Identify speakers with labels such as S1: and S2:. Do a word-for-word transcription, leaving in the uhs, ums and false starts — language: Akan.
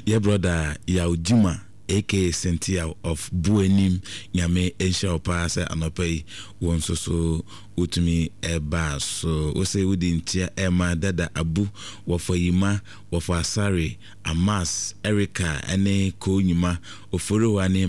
S1: your brother Yaujima aka Cynthia of Buenim Nyame Asia Opasa Anopai won so so utumi eba so o say within tia Emma Dada Abu Wafoyima Wafasare Amas Erica ene ko nyima oforo wane